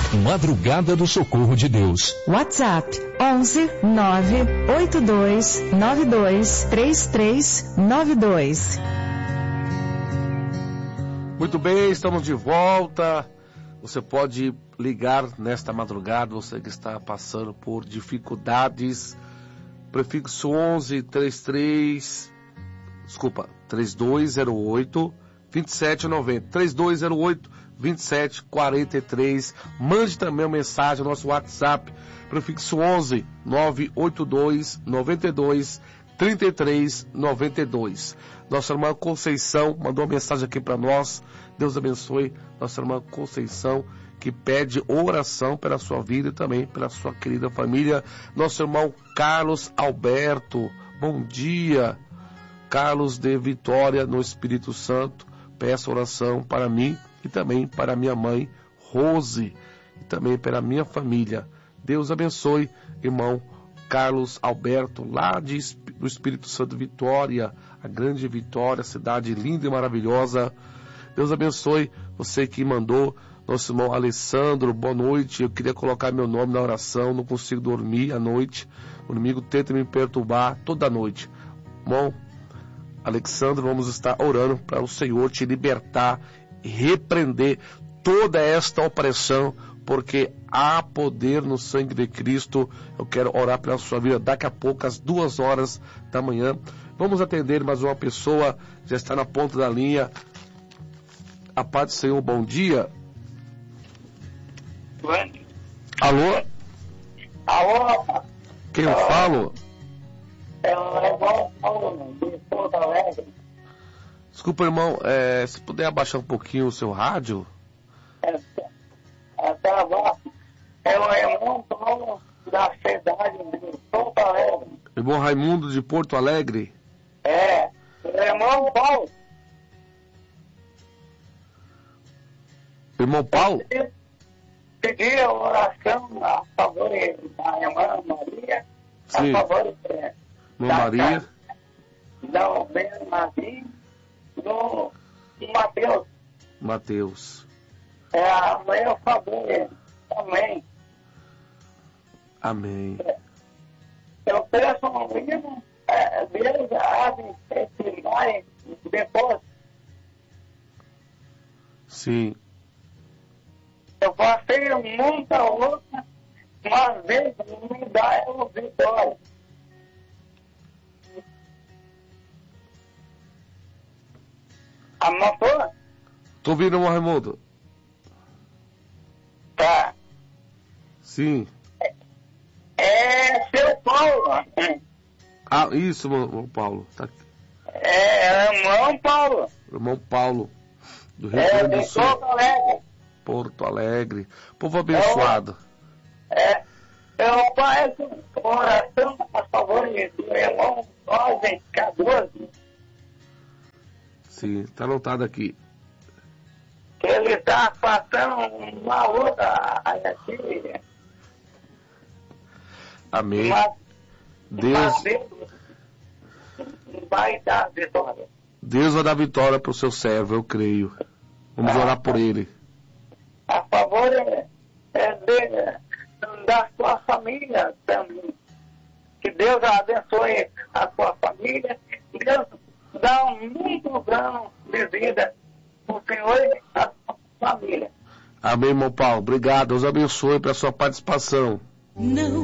Madrugada do Socorro de Deus. WhatsApp 11 982 92 3392. Muito bem, estamos de volta. Você pode ligar nesta madrugada, você que está passando por dificuldades. Prefixo 3208 2790. 3208 2743. Mande também uma mensagem no nosso WhatsApp. Prefixo 11 982 92 33 92. Nossa irmã Conceição mandou uma mensagem aqui para nós. Deus abençoe nossa irmã Conceição, que pede oração pela sua vida e também pela sua querida família. Nosso irmão Carlos Alberto, bom dia. Carlos de Vitória no Espírito Santo, peço oração para mim e também para minha mãe Rose e também para minha família. Deus abençoe, irmão Carlos Alberto, lá do Espírito Santo, Vitória, a grande Vitória, cidade linda e maravilhosa. Deus abençoe você que mandou. Nosso irmão Alessandro, boa noite. Eu queria colocar meu nome na oração, não consigo dormir à noite. O inimigo tenta me perturbar toda noite. Bom, Alexandre, vamos estar orando para o Senhor te libertar e repreender toda esta opressão, porque há poder no sangue de Cristo. Eu quero orar pela sua vida daqui a pouco, às 2h da manhã. Vamos atender mais uma pessoa, já está na ponta da linha. A paz do Senhor, bom dia. Alô? Alô? Quem eu falo? É o irmão Paulo, de Porto Alegre. Desculpa, irmão, se puder abaixar um pouquinho o seu rádio. Tá bom. É o irmão Paulo da cidade de Porto Alegre. Irmão Raimundo de Porto Alegre? É, o irmão Paulo. Irmão Paulo? Pedi a oração a favor da irmã Maria. Sim. A favor Irmã Maria. Da ovelha Maria. Do Mateus. Mateus. A meu favor. Amém. Amém. Eu peço um livro. Deus abre esse mar depois. Sim. Eu passei muita luta, mas Deus me dá a vitória. Anotou? Tô ouvindo, irmão Raimundo? Tá. Sim. É seu Paulo. Ah, isso, irmão Paulo. Tá aqui. É irmão Paulo. Irmão Paulo, do Rio Grande do Sul. Porto Alegre. Porto Alegre. Povo abençoado. Eu faço oração a favor do irmão Rosen Cardoso. Sim, tá anotado aqui. Que ele está passando uma luta aqui. Amém. Mas Deus vai dar vitória. Deus vai dar vitória para o seu servo, eu creio. Vamos orar por ele. A favor da sua família também. Que Deus abençoe a sua família. Deus dá muitos anos de vida para o Senhor e a sua família. Amém, irmão Paulo. Obrigado. Deus abençoe pela sua participação. Não